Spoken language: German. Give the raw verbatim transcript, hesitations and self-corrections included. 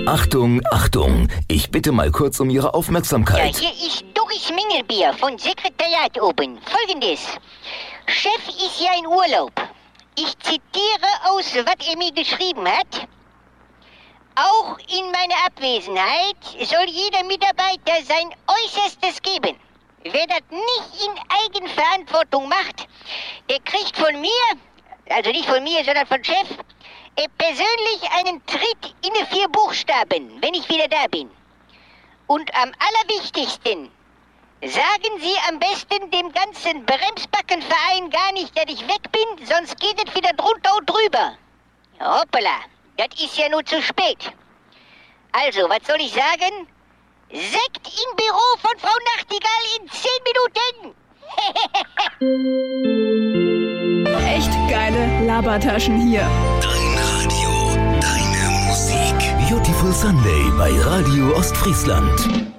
Achtung, Achtung, ich bitte mal kurz um Ihre Ja, Aufmerksamkeit. hier ist Doris Mengelbier von Sekretariat oben. Folgendes. Chef ist ja in Urlaub. Ich zitiere aus, was er mir geschrieben hat. Auch in meiner Abwesenheit soll jeder Mitarbeiter sein Äußerstes geben. Wer das nicht in Eigenverantwortung macht, der kriegt von mir, also nicht von mir, sondern von Chef, äh, persönlich einen Tritt in die vier Buchstaben, wenn ich wieder da bin. Und am allerwichtigsten, sagen Sie am besten dem ganzen Bremsbackenverein gar nicht, dass ich weg bin, sonst geht es wieder drunter und drüber. Hoppala, das ist ja nur zu spät. Also, was soll ich sagen? Sekt im Büro von Frau Nachtigall in zehn Minuten. Echt geile Labertaschen hier. Dein Radio, deine Musik. Beautiful Sunday bei Radio Ostfriesland.